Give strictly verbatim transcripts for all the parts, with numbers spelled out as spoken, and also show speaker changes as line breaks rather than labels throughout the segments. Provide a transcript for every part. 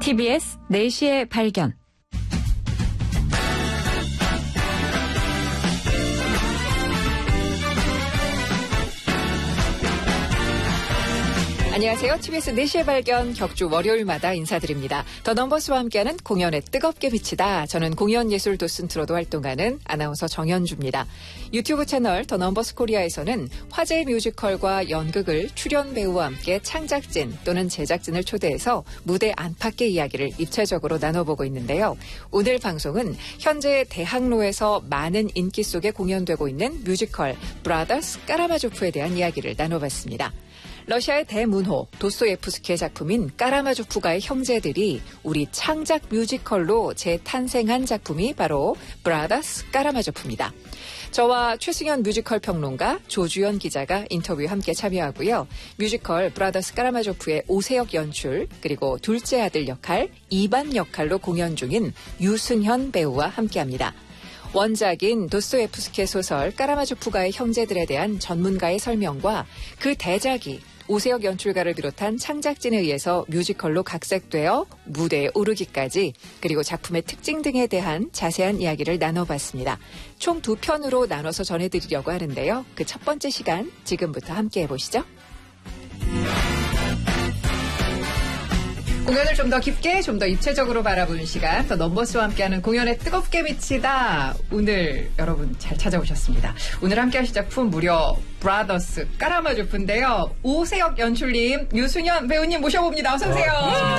티비에스 네 시의 발견. 안녕하세요. 티비에스 네 시의 발견 격주 월요일마다 인사드립니다. 더 넘버스와 함께하는 공연에 뜨겁게 비치다. 저는 공연예술 도슨트로도 활동하는 아나운서 정현주입니다. 유튜브 채널 더 넘버스 코리아에서는 화제의 뮤지컬과 연극을 출연 배우와 함께 창작진 또는 제작진을 초대해서 무대 안팎의 이야기를 입체적으로 나눠보고 있는데요. 오늘 방송은 현재 대학로에서 많은 인기 속에 공연되고 있는 뮤지컬 브라더스 까라마조프에 대한 이야기를 나눠봤습니다. 러시아의 대문호 도스토예프스키의 작품인 까라마조프가의 형제들이 우리 창작 뮤지컬로 재탄생한 작품이 바로 브라더스 까라마조프입니다. 저와 최승현 뮤지컬 평론가, 조주연 기자가 인터뷰에 함께 참여하고요. 뮤지컬 브라더스 까라마조프의 오세혁 연출, 그리고 둘째 아들 역할, 이반 역할로 공연 중인 유승현 배우와 함께합니다. 원작인 도스토예프스키의 소설 까라마조프가의 형제들에 대한 전문가의 설명과 그 대작이 오세혁 연출가를 비롯한 창작진에 의해서 뮤지컬로 각색되어 무대에 오르기까지, 그리고 작품의 특징 등에 대한 자세한 이야기를 나눠봤습니다. 총 두 편으로 나눠서 전해드리려고 하는데요. 그 첫 번째 시간 지금부터 함께 해보시죠. 공연을 좀 더 깊게, 좀 더 입체적으로 바라보는 시간, 더 넘버스와 함께하는 공연에 뜨겁게 비치다. 오늘 여러분 잘 찾아오셨습니다. 오늘 함께하실 작품 무려 브라더스 까라마조프인데요. 오세혁 연출님, 유승현 배우님 모셔봅니다. 어서 오세요.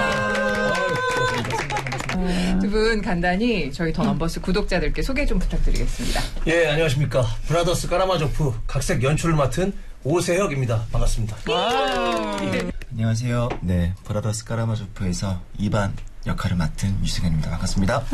두 분 간단히 저희 더 넘버스 구독자들께 소개 좀 부탁드리겠습니다.
예, 안녕하십니까. 브라더스 까라마조프 각색 연출을 맡은 오세혁입니다. 반갑습니다.
네. 안녕하세요. 네, 브라더스 까라마조프에서 이반 역할을 맡은 유승현입니다. 반갑습니다.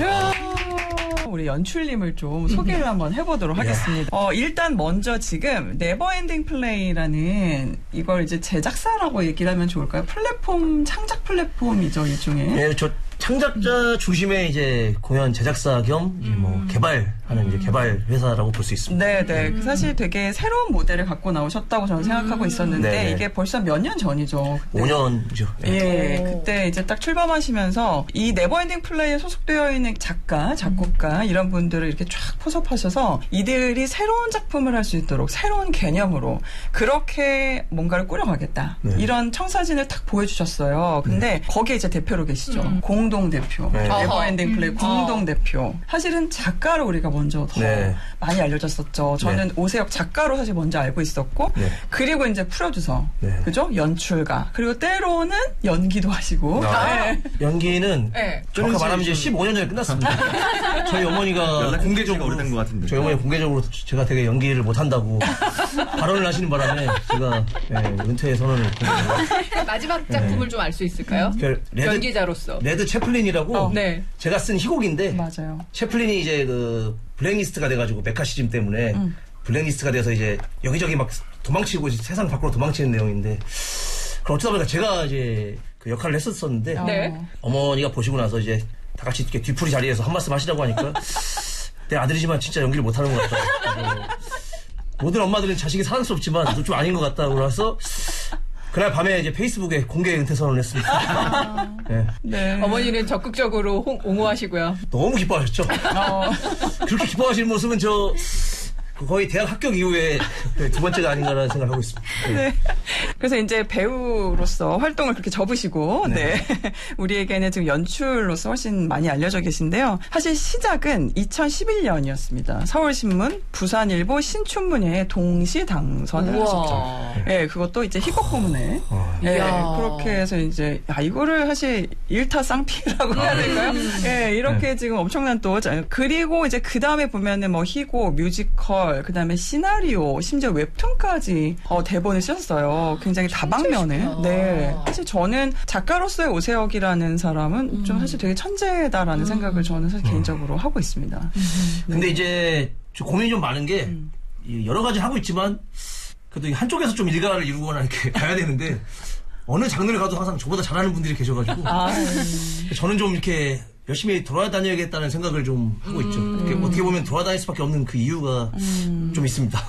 우리 연출님을 좀 소개를 한번 해보도록 하겠습니다. 어, 일단 먼저 지금 네버엔딩 플레이라는 이걸 이제 제작사라고 얘기를 하면 좋을까요? 플랫폼, 창작 플랫폼이죠, 일종의.
예, 저 창작자 중심의 이제 공연 제작사 겸 이제 뭐 개발하는 이제 개발 회사라고 볼 수 있습니다.
네, 네. 음. 사실 되게 새로운 모델을 갖고 나오셨다고 저는 생각하고 있었는데 네. 이게 벌써 몇 년 전이죠.
그때. 오 년이죠. 네.
예, 그때 이제 딱 출범하시면서 이 네버엔딩 플레이에 소속되어 있는 작가, 작곡가 이런 분들을 이렇게 쫙 포섭하셔서 이들이 새로운 작품을 할 수 있도록 새로운 개념으로 그렇게 뭔가를 꾸려가겠다. 네. 이런 청사진을 탁 보여주셨어요. 근데 네. 거기에 이제 대표로 계시죠. 음. 공동대표. 네. 네버엔딩 플레이 음. 공동대표. 사실은 작가로 우리가 먼저 더 네. 많이 알려졌었죠. 저는 네. 오세혁 작가로 사실 먼저 알고 있었고 네. 그리고 이제 프로듀서, 네. 그죠? 연출가. 그리고 때로는 연기도 하시고.
아, 네. 연기는 네. 정확히 말하면 이제 십오 년 전에 끝났습니다. 저희 어머니가 공개적으로 오래된 것 같은데. 저희 어머니 공개적으로 제가 되게 연기를 못한다고 발언을 하시는 바람에 제가 네, 은퇴 선언을.
마지막 작품을 네. 좀 알 수 있을까요? 그 레드, 연기자로서.
레드 채플린이라고
어, 네.
제가 쓴 희곡인데
맞아요.
채플린이 이제 그 블랙리스트가 돼가지고 메카시즘 때문에 음. 블랙리스트가 돼서 이제 여기저기 막 도망치고 세상 밖으로 도망치는 내용인데, 그럼 어쩌다 보니까 제가 이제 그 역할을 했었었는데 네. 어머니가 보시고 나서 이제 다 같이 이렇게 뒤풀이 자리에서 한 말씀 하시라고 하니까 내 아들이지만 진짜 연기를 못하는 것 같다. 모든 엄마들은 자식이 사랑스럽지만 너 좀 아닌 것 같다고 그래서 그날 밤에 이제 페이스북에 공개 은퇴 선언을 했습니다.
아, 네. 네. 어머니는 적극적으로 홍, 옹호하시고요.
너무 기뻐하셨죠. 어. 그렇게 기뻐하시는 모습은 저 거의 대학 합격 이후에 두 번째가 아닌가라는 생각을 하고 있습니다. 네.
네. 그래서 이제 배우로서 활동을 그렇게 접으시고, 네. 네. 우리에게는 지금 연출로서 훨씬 많이 알려져 계신데요. 사실 시작은 이천십일 년이었습니다. 서울신문, 부산일보, 신춘문예에 동시 당선을 하셨죠. 네, 그것도 이제 희곡 부문에. 네, 그렇게 해서 이제, 야, 이거를 사실 일타쌍피라고 해야 될까요? 네, 이렇게 네. 지금 엄청난 또, 그리고 이제 그 다음에 보면은 뭐 희곡, 뮤지컬, 그 다음에 시나리오, 심지어 웹툰까지 어, 대본을 쓰셨어요. 굉장히 다방면에. 네. 사실 저는 작가로서의 오세혁이라는 사람은 음. 좀 사실 되게 천재다라는 음. 생각을 저는 사실 음. 개인적으로 하고 있습니다.
음. 네. 근데 이제 고민이 좀 많은 게 음. 여러 가지 하고 있지만 그래도 한쪽에서 좀 일가를 이루거나 이렇게 가야 되는데 어느 장르를 가도 항상 저보다 잘하는 분들이 계셔가지고 아, 음. 저는 좀 이렇게 열심히 돌아다녀야겠다는 생각을 좀 하고 음, 있죠. 음. 어떻게 보면 돌아다닐 수밖에 없는 그 이유가 음. 좀 있습니다.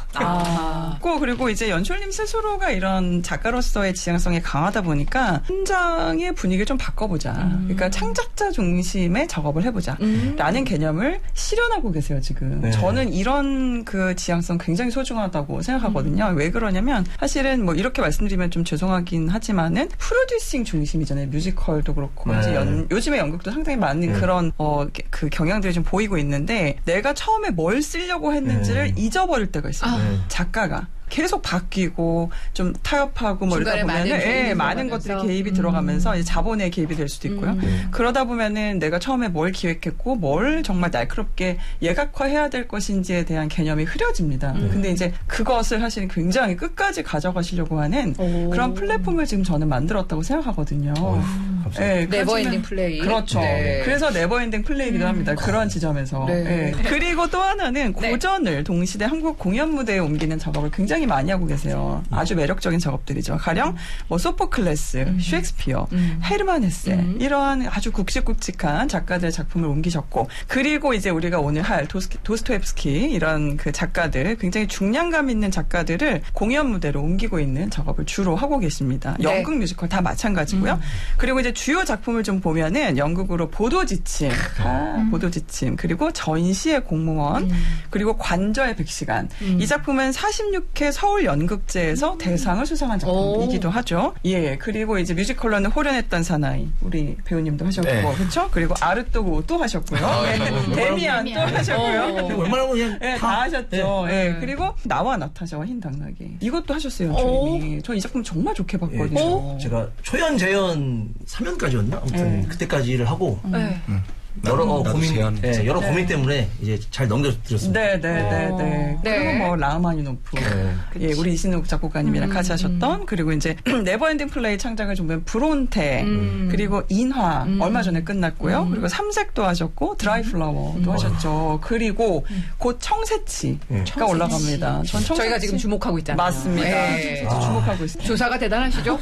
아. 그리고 이제 연출님 스스로가 이런 작가로서의 지향성이 강하다 보니까 현장의 분위기를 좀 바꿔보자. 음. 그러니까 창작자 중심의 작업을 해보자. 음. 라는 개념을 실현하고 계세요, 지금. 네. 저는 이런 그 지향성 굉장히 소중하다고 생각하거든요. 음. 왜 그러냐면 사실은 뭐 이렇게 말씀드리면 좀 죄송하긴 하지만은 프로듀싱 중심이잖아요. 뮤지컬도 그렇고. 네. 이제 연, 요즘에 연극도 상당히 많은 네. 그런 어, 그 경향들이 좀 보이고 있는데 내가 처음에 뭘 쓰려고 했는지를 네. 잊어버릴 때가 있어요. 아. 작가가. 계속 바뀌고 좀 타협하고 뭐 이러다 보면은 많은, 예, 많은 것들이 개입이 음. 들어가면서 이제 자본의 개입이 될 수도 있고요. 음. 그러다 보면은 내가 처음에 뭘 기획했고 뭘 정말 날카롭게 예각화해야 될 것인지에 대한 개념이 흐려집니다. 음. 근데 이제 그것을 사실 굉장히 끝까지 가져가시려고 하는 오. 그런 플랫폼을 지금 저는 만들었다고 생각하거든요. 오,
네, 네버엔딩 플레이.
그렇죠. 네. 그래서 네버엔딩 플레이기도 음. 합니다. 그런 지점에서. 네. 네. 그리고 또 하나는 고전을 네. 동시대 한국 공연 무대에 옮기는 작업을 굉장히 많이 하고 계세요. 아주 매력적인 작업들이죠. 가령 뭐 소포클레스, 음. 셰익스피어, 음. 헤르만 헤세 음. 이러한 아주 굵직굵직한 작가들의 작품을 옮기셨고 그리고 이제 우리가 오늘 할 도스키, 도스토옙스키 이런 그 작가들 굉장히 중량감 있는 작가들을 공연 무대로 옮기고 있는 작업을 주로 하고 계십니다. 네. 연극 뮤지컬 다 마찬가지고요. 음. 그리고 이제 주요 작품을 좀 보면은 연극으로 보도지침, 아, 음. 보도지침 그리고 전시의 공무원 음. 그리고 관저의 백 시간 음. 이 작품은 사십육 회 서울 연극제에서 음. 대상을 수상한 작품이기도 오. 하죠. 예. 그리고 이제 뮤지컬로는 호련했던 사나이 우리 배우님도 하셨고 네. 그렇죠? 그리고 아르토고 또 하셨고요. 아, 네. 네. 데미안 또 하셨고요.
얼마나 그냥
네, 다, 다 하셨죠. 네. 네. 그리고 나와 나타샤와 흰 당나귀 이것도 하셨어요. 연출님이. 저 이 작품 정말 좋게 봤거든요.
예, 제가 초연 재연 삼 연까지였나? 아무튼 네. 그때까지 일을 하고 네. 음. 여러 어, 고민, 네, 여러 네. 고민 때문에 이제 잘 넘겨드렸습니다.
네, 네, 네, 네. 네. 그리고 뭐 라흐마니노프, 네. 예, 우리 이신욱 작곡가님이랑 음, 같이 하셨던 음. 그리고 이제 네버엔딩 플레이 창작을 준비한 브론테, 음. 그리고 인화 음. 얼마 전에 끝났고요. 음. 그리고 삼색도 하셨고 드라이 플라워도 음. 하셨죠. 그리고 음. 곧 청새치가 네. 올라갑니다. 전 청새치.
저희가 지금 주목하고 있잖아요.
맞습니다. 네. 아. 주목하고 있습니다.
조사가 대단하시죠?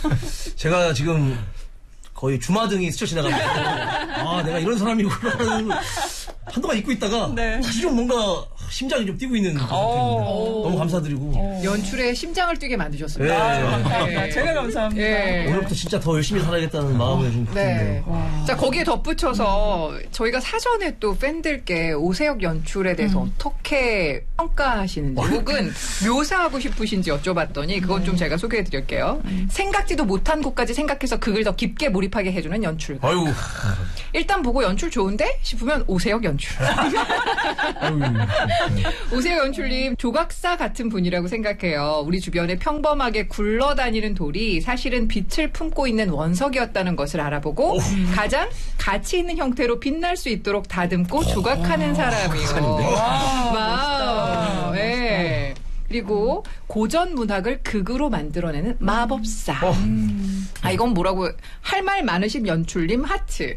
제가 지금. 거의 주마등이 스쳐 지나가면서 아 내가 이런 사람이구나 한동안 잊고 있다가 네. 다시 좀 뭔가 심장이 좀 뛰고 있는 것 같아요. 너무 감사드리고
오. 연출에 심장을 뛰게 만드셨습니다. 네.
아, 감사합니다. 네. 제가 감사합니다. 네.
오늘부터 진짜 더 열심히 살아야겠다는 마음이 좀
네. 네. 자 거기에 덧붙여서 음. 저희가 사전에 또 팬들께 오세혁 연출에 대해서 음. 어떻게 평가하시는지 혹은 묘사하고 싶으신지 여쭤봤더니 그건 네. 좀 제가 소개해드릴게요. 음. 생각지도 못한 곳까지 생각해서 그걸 더 깊게 몰입하게 해주는 연출.
아유.
일단 보고 연출 좋은데 싶으면 오세혁 연출. 오세혁 연출님 조각사 같은 분이라고 생각해요. 우리 주변에 평범하게 굴러다니는 돌이 사실은 빛을 품고 있는 원석이었다는 것을 알아보고 오. 가장 가치 있는 형태로 빛날 수 있도록 다듬고 조각하는 사람이에요. 와우. 네. 그리고 고전 문학을 극으로 만들어내는 마법사. 어. 음. 아 이건 뭐라고 할 말 많으신 연출님 하트.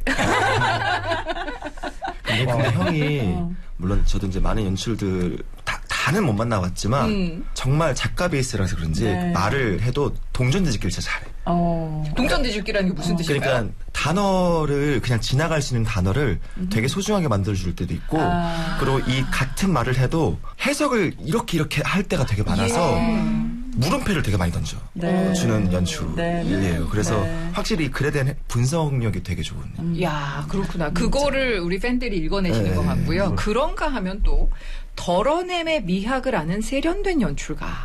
근데, 근데 형이 물론 저도 이제 많은 연출들 다, 다는 못 만나봤지만 음. 정말 작가 베이스라서 그런지 네. 말을 해도 동전 뒤집기를 진짜 잘해.
어. 동전 뒤집기라는 게 무슨 어. 뜻일까요?
그러니까 단어를 그냥 지나갈 수 있는 단어를 음. 되게 소중하게 만들어줄 때도 있고 아. 그리고 이 같은 말을 해도 해석을 이렇게 이렇게 할 때가 되게 많아서 예. 물음표를 되게 많이 던져 네. 주는 연출이에요. 네. 그래서 네. 확실히 글에 대한 분석력이 되게 좋은.
음. 야 그렇구나. 그거를 우리 팬들이 읽어내시는 네. 것 같고요. 네. 그런가 하면 또 덜어냄의 미학을 아는 세련된 연출가.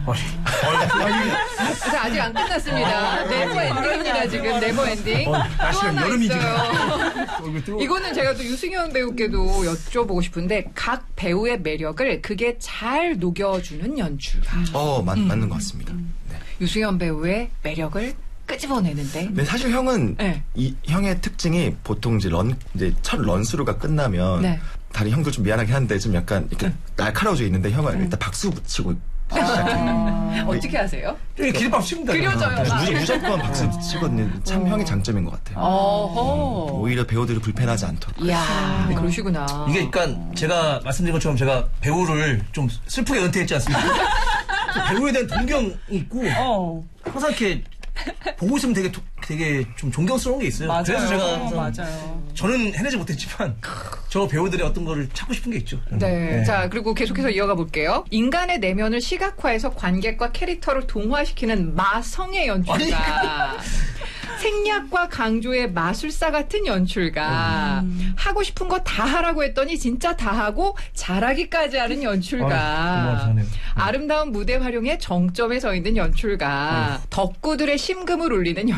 그래서 아직 안 끝났습니다. 네버 엔딩입니다 지금. 네버 엔딩. 어, 또 하나 있어요. 이거는 제가 또 유승현 배우께도 여쭤보고 싶은데 각 배우의 매력을 그게 잘 녹여주는 연출가.
어 맞, 음. 맞는 것 같습니다. 음.
네. 유승현 배우의 매력을 끄집어내는데.
네, 사실 형은 네. 이 형의 특징이 보통 이제 런 이제 첫 런스루가 끝나면 네. 다른 형들 좀 미안하긴 한데 좀 약간 이렇게 네. 날카로워져 있는데 형은 음. 일단 박수 붙이고 시작해요.
아~ 어떻게 하세요?
기립박 칩니다.
그려져요.
네, 무조건 박수 치거든요. 참 어. 형의 장점인 것 같아요. 어. 음, 오히려 배우들이 불편하지 않도록.
이야, 네. 그러시구나.
이게 그러니까 제가 말씀드린 것처럼 제가 배우를 좀 슬프게 은퇴했지 않습니까? 배우에 대한 동경이 있고 어. 항상 이렇게 보고 있으면 되게 되게 좀 존경스러운 게 있어요.
맞아요.
그래서 제가
맞아요.
저는 해내지 못했지만 저 배우들의 어떤 거를 찾고 싶은 게 있죠. 저는.
네.
네.
자, 그리고 계속해서 이어가 볼게요. 인간의 내면을 시각화해서 관객과 캐릭터를 동화시키는 마성의 연출가. 생략과 강조의 마술사 같은 연출가. 음. 하고 싶은 거 다 하라고 했더니 진짜 다 하고 잘하기까지 하는 연출가.
아,
아름다운 무대 활용에 정점에 서 있는 연출가. 어. 덕구들의 심금을 울리는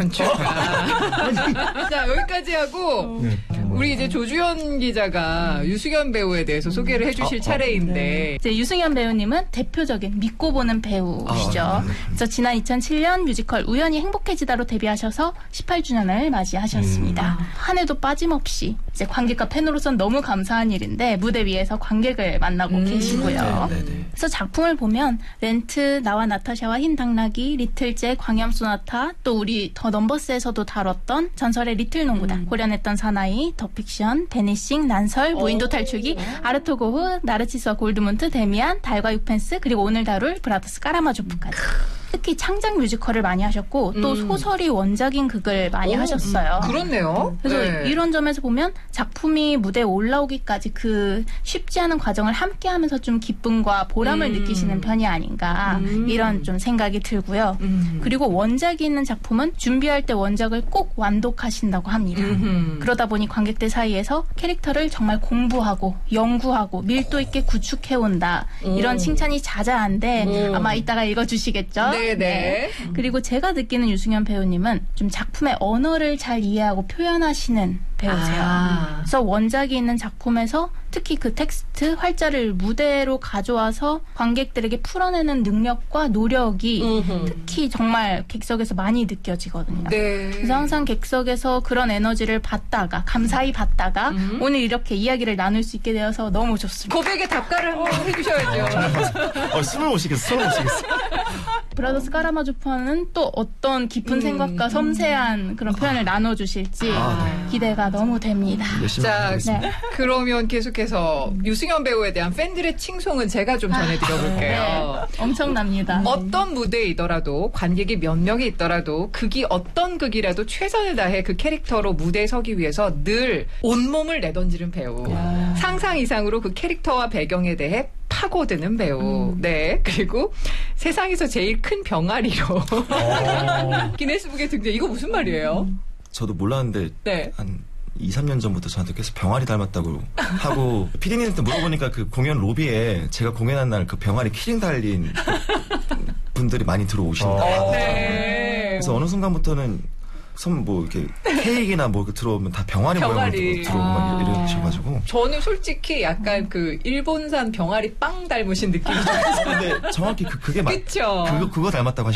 연출가. 자, 여기까지 하고 네. 우리 이제 조주현 기자가 유승현 배우에 대해서 소개를 해주실 아, 차례인데
네. 이제 유승현 배우님은 대표적인 믿고 보는 배우시죠. 아, 네. 그래서 지난 이천칠 년 뮤지컬 우연히 행복해지다로 데뷔하셔서 십팔 주년을 맞이하셨습니다. 음. 한 해도 빠짐없이 이제 관객과 팬으로선 너무 감사한 일인데 무대 위에서 관객을 만나고 음. 계시고요. 네, 네, 네. 그래서 작품을 보면 렌트, 나와 나타샤와 흰 당나귀, 리틀제, 광염 소나타, 또 우리 더 넘버스에서도 다뤘던 전설의 리틀 농구단, 음. 고려냈던 사나이, 더 픽션, 베니싱, 난설, 무인도 탈출기, 아르토고흐, 나르치스와 골드문트, 데미안, 달과 육펜스, 그리고 오늘 다룰 브라더스 까라마조프까지. 특히 창작 뮤지컬을 많이 하셨고 또 음. 소설이 원작인 극을 많이 오, 하셨어요.
그렇네요.
그래서
네.
이런 점에서 보면 작품이 무대에 올라오기까지 그 쉽지 않은 과정을 함께하면서 좀 기쁨과 보람을 음. 느끼시는 편이 아닌가 음. 이런 좀 생각이 들고요. 음. 그리고 원작이 있는 작품은 준비할 때 원작을 꼭 완독하신다고 합니다. 음. 그러다 보니 관객들 사이에서 캐릭터를 정말 공부하고 연구하고 밀도 있게 구축해온다. 음. 이런 칭찬이 자자한데 음. 아마 이따가 읽어주시겠죠?
네네. 네.
그리고 제가 느끼는 유승현 배우님은 좀 작품의 언어를 잘 이해하고 표현하시는 배우세요. 아. 그래서 원작이 있는 작품에서 특히 그 텍스트, 활자를 무대로 가져와서 관객들에게 풀어내는 능력과 노력이 음흠. 특히 정말 객석에서 많이 느껴지거든요. 네. 그래서 항상 객석에서 그런 에너지를 받다가 감사히 받다가 음. 오늘 이렇게 이야기를 나눌 수 있게 되어서 너무 좋습니다.
고백에 답가를 한번 해주셔야죠.
어, 숨을 못 쉬겠어. 숨을 못 쉬겠어.
브라더스 까라마조프는 또 어떤 깊은 음. 생각과 섬세한 그런 표현을 나눠주실지 아, 네. 기대가 너무 됩니다.
자, 네. 그러면 계속해서 유승현 배우에 대한 팬들의 칭송은 제가 좀 전해드려볼게요.
네. 엄청납니다.
어떤 무대이더라도 관객이 몇 명이 있더라도 극이 어떤 극이라도 최선을 다해 그 캐릭터로 무대에 서기 위해서 늘 온몸을 내던지는 배우. 야. 상상 이상으로 그 캐릭터와 배경에 대해 파고드는 배우. 음. 네. 그리고 세상에서 제일 큰 병아리로 기네스북에 등장. 이거 무슨 말이에요?
저도 몰랐는데 네. 한 이, 삼 년 전부터 저한테 계속 병아리 닮았다고 하고 피디님한테 물어보니까 그 공연 로비에 제가 공연한 날 그 병아리 키링 달린 분들이 많이 들어오신다.
네.
그래서 어느 순간부터는 선 뭐 이렇게 케이크나 뭐 들어오면 다 병아리, 병아리. 모양으로 들어오고 막 아. 이러셔가지고
저는 솔직히 약간 음. 그 일본산 병아리 빵 닮으신 느낌이
근데 정확히 그, 그게 맞
그쵸?
그거 그거 닮았다고 하시.